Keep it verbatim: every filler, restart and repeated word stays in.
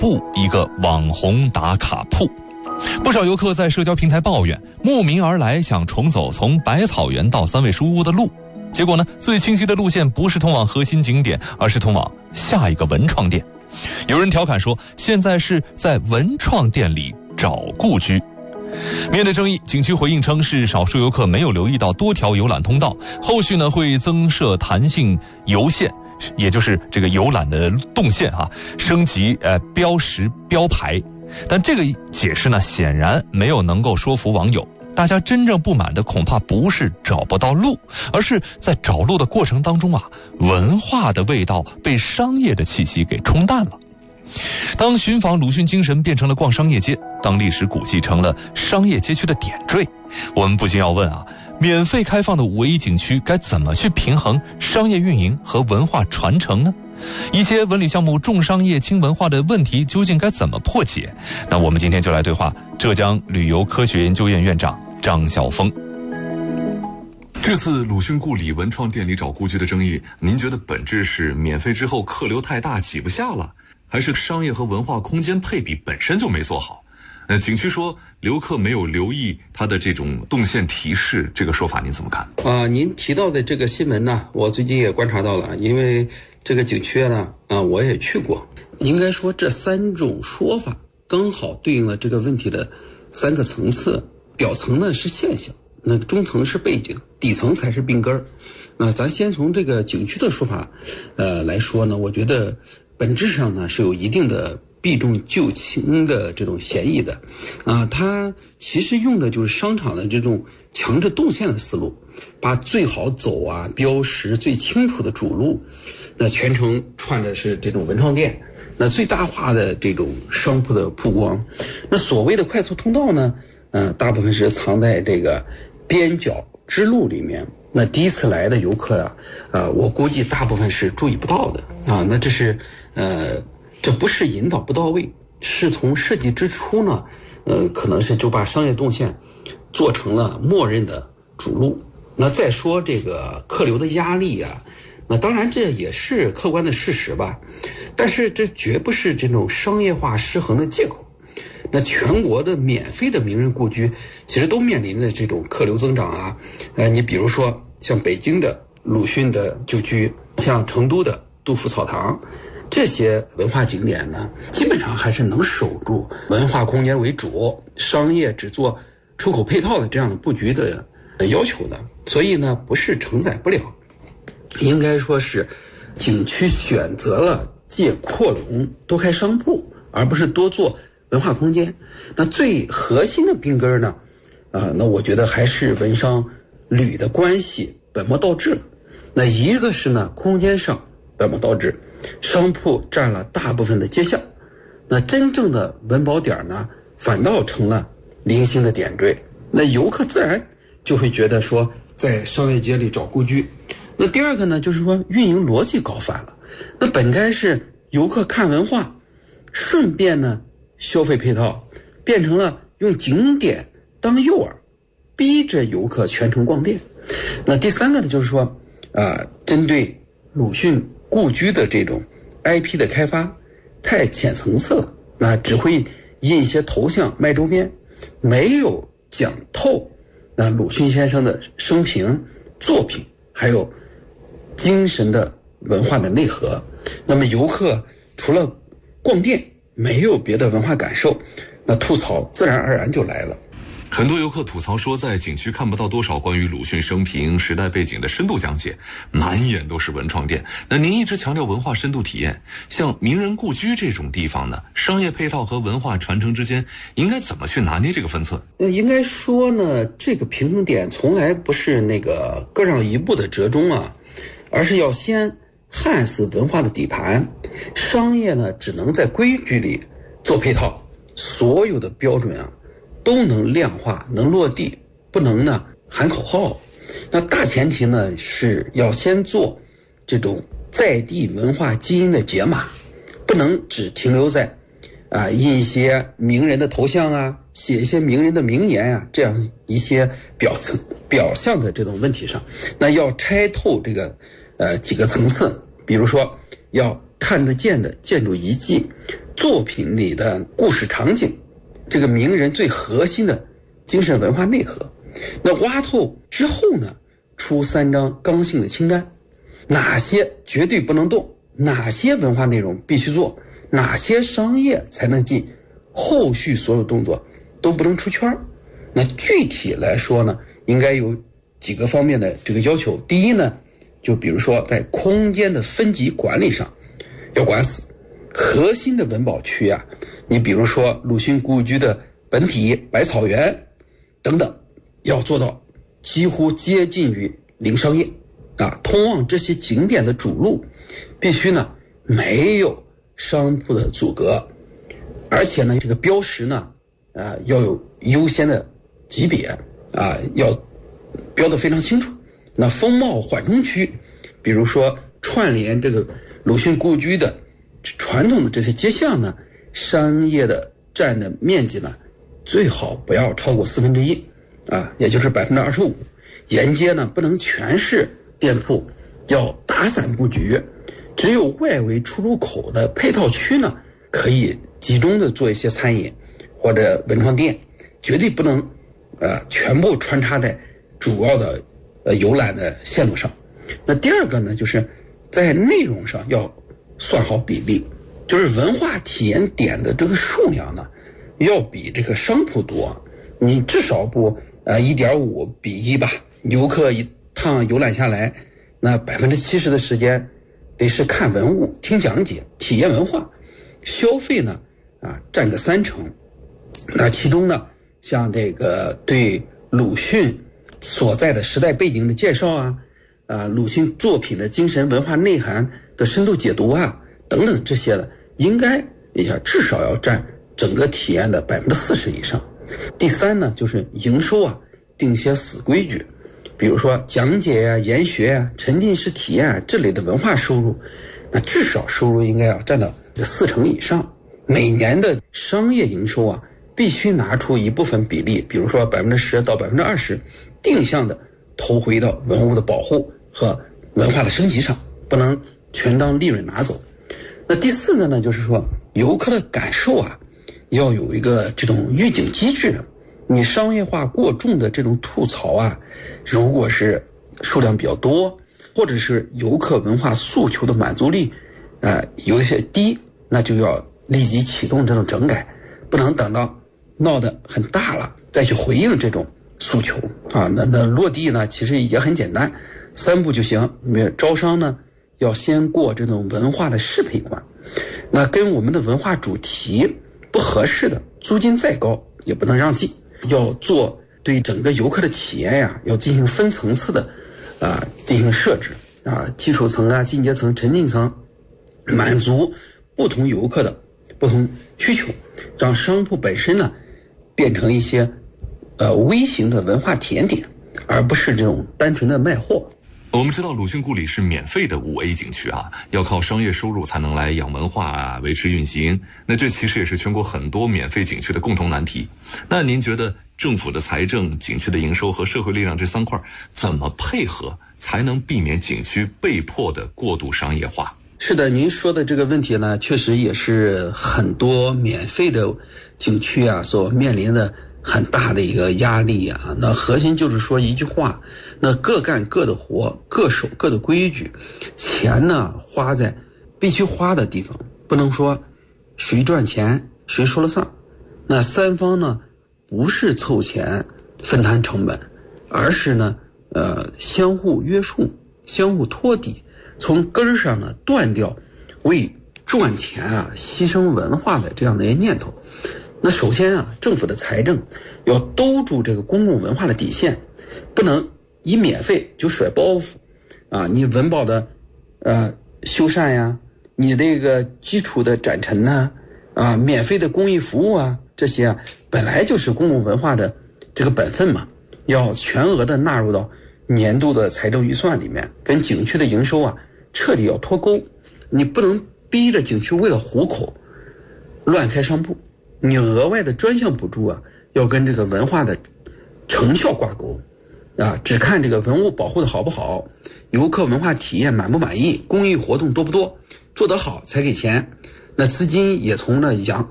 布一个网红打卡铺。不少游客在社交平台抱怨，慕名而来想重走从百草园到三味书屋的路，结果呢，最清晰的路线不是通往核心景点，而是通往下一个文创店。有人调侃说，现在是在文创店里找故居。面对争议，景区回应称是少数游客没有留意到多条游览通道，后续呢会增设弹性游线，也就是这个游览的动线啊，升级呃标识标牌。但这个解释呢，显然没有能够说服网友。大家真正不满的恐怕不是找不到路，而是在找路的过程当中啊，文化的味道被商业的气息给冲淡了。当寻访鲁迅精神变成了逛商业街，当历史古迹成了商业街区的点缀，我们不禁要问啊，免费开放的五 A 景区该怎么去平衡商业运营和文化传承呢？一些文旅项目重商业轻文化的问题究竟该怎么破解？那我们今天就来对话浙江旅游科学研究院院长张晓峰。这次鲁迅故里文创店里找故居的争议，您觉得本质是免费之后客流太大挤不下了，还是商业和文化空间配比本身就没做好？呃，景区说游客没有留意它的这种动线提示，这个说法您怎么看？ 啊、呃，您提到的这个新闻呢，我最近也观察到了，因为这个景区呢，啊、呃，我也去过。应该说这三种说法刚好对应了这个问题的三个层次。表层呢是现象，那中层是背景，底层才是病根儿。那咱先从这个景区的说法，呃来说呢，我觉得本质上呢是有一定的避重就轻的这种嫌疑的，啊，它其实用的就是商场的这种强制动线的思路，把最好走啊、标识最清楚的主路，那全程串的是这种文创店，那最大化的这种商铺的曝光。那所谓的快速通道呢，呃，大部分是藏在这个边角支路里面。那第一次来的游客啊，呃，我估计大部分是注意不到的啊。那这是呃。这不是引导不到位，是从设计之初呢，呃，可能是就把商业动线做成了默认的主路。那再说这个客流的压力啊，那当然这也是客观的事实吧，但是这绝不是这种商业化失衡的借口。那全国的免费的名人故居其实都面临着这种客流增长啊，呃，你比如说像北京的鲁迅的旧居，像成都的杜甫草堂。这些文化景点呢，基本上还是能守住文化空间为主，商业只做出口配套的这样的布局的要求的，所以呢，不是承载不了，应该说是景区选择了借扩容多开商铺，而不是多做文化空间。那最核心的病根呢，啊、呃，那我觉得还是文商旅的关系本末倒置。那一个是呢，空间上本末倒置。商铺占了大部分的街巷，那真正的文保点呢，反倒成了零星的点缀。那游客自然就会觉得说，在商业街里找故居。那第二个呢，就是说运营逻辑搞反了。那本该是游客看文化，顺便呢消费配套，变成了用景点当诱饵，逼着游客全程逛店。那第三个呢，就是说，啊、呃，针对鲁迅故居的这种 I P 的开发太浅层次了，那只会印一些头像卖周边，没有讲透那鲁迅先生的生平作品还有精神的文化的内核。那么游客除了逛店没有别的文化感受，那吐槽自然而然就来了。 很多游客吐槽说，在景区看不到多少关于鲁迅生平、时代背景的深度讲解，满眼都是文创店。那您一直强调文化深度体验，像名人故居这种地方呢，商业配套和文化传承之间应该怎么去拿捏这个分寸？ 呃，应该说呢，这个平衡点从来不是那个各让一步的折中啊，而是要先焊死文化的底盘，商业呢只能在规矩里做配套，所有的标准啊都能量化，能落地，不能呢喊口号。那大前提呢是要先做这种在地文化基因的解码，不能只停留在啊印一些名人的头像啊，写一些名人的名言啊，这样一些表层表象的这种问题上。那要拆透这个呃几个层次，比如说要看得见的建筑遗迹， 作品里的故事场景，这个名人最核心的精神文化内核。那挖透之后呢，出三张刚性的清单，哪些绝对不能动，哪些文化内容必须做，哪些商业才能进，后续所有动作都不能出圈。那具体来说呢，应该有几个方面的这个要求。第一呢，就比如说在空间的分级管理上要管死，核心的文保区啊，你比如说鲁迅故居的本体百草园等等，要做到几乎接近于零商业啊。通往这些景点的主路必须呢没有商铺的阻隔，而且呢这个标识呢啊要有优先的级别啊，要标得非常清楚。那风貌缓冲区，比如说串联这个鲁迅故居的传统的这些街巷呢，商业的占的面积呢最好不要超过四分之一啊，也就是百分之二十五。沿街呢不能全是店铺，要打散布局，只有外围出入口的配套区呢可以集中的做一些餐饮或者文创店，绝对不能呃全部穿插在主要的呃游览的线路上。那第二个呢，就是在内容上要算好比例，就是文化体验点的这个数量呢要比这个商铺多，你至少不呃 一点五比一吧。游客一趟游览下来，那百分之七十的时间得是看文物、听讲解、体验文化，消费呢啊占个三成。那其中呢，像这个对鲁迅所在的时代背景的介绍啊，啊鲁迅作品的精神文化内涵的深度解读啊等等这些的，应该也至少要占整个体验的百分之四十以上。第三呢，就是营收啊定些死规矩，比如说讲解啊、研学啊、沉浸式体验啊这类的文化收入，那至少收入应该要占到四成以上。每年的商业营收啊，必须拿出一部分比例，比如说百分之十到百分之二十，定向的投回到文物的保护和文化的升级上，不能全当利润拿走。那第四个呢，就是说游客的感受啊，要有一个这种预警机制。你商业化过重的这种吐槽啊，如果是数量比较多，或者是游客文化诉求的满足率呃有些低，那就要立即启动这种整改，不能等到闹得很大了再去回应这种诉求啊。那那落地呢其实也很简单，三步就行。招商呢要先过这种文化的适配关，那跟我们的文化主题不合适的，租金再高也不能让进，要做对整个游客的体验呀、啊，要进行分层次的啊进行设置啊，基础层啊、进阶层、沉浸层，满足不同游客的不同需求，让商铺本身呢变成一些呃微型的文化体验点，而不是这种单纯的卖货。 我们知道鲁迅故里是免费的五 A 景区啊，要靠商业收入才能来养文化啊，维持运行。那这其实也是全国很多免费景区的共同难题。那您觉得政府的财政、景区的营收和社会力量这三块怎么配合，才能避免景区被迫的过度商业化？ 是的，您说的这个问题呢，确实也是很多免费的景区啊所面临的很大的一个压力啊。那核心就是说一句话，那各干各的活，各守各的规矩，钱呢花在必须花的地方，不能说谁赚钱谁说了算。那三方呢不是凑钱分摊成本，而是呢呃相互约束，相互托底，从根儿上呢断掉为赚钱啊牺牲文化的这样的一个念头。那首先啊，政府的财政要兜住这个公共文化的底线，不能以免费就甩包袱啊！你文保的呃修缮呀，你这个基础的展陈呐，啊，免费的公益服务啊，这些啊本来就是公共文化的这个本分嘛，要全额的纳入到年度的财政预算里面，跟景区的营收啊彻底要脱钩。你不能逼着景区为了糊口乱开商铺，你额外的专项补助啊要跟这个文化的成效挂钩啊，只看这个文物保护的好不好，游客文化体验满不满意，公益活动多不多，做得好才给钱。 那资金也从呢阳